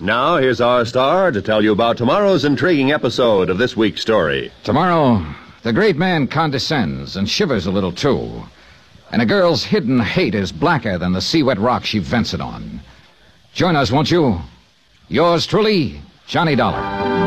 Now, here's our star to tell you about tomorrow's intriguing episode of this week's story. Tomorrow, the great man condescends and shivers a little, too. And a girl's hidden hate is blacker than the sea-wet rock she vents it on. Join us, won't you? Yours truly, Johnny Dollar.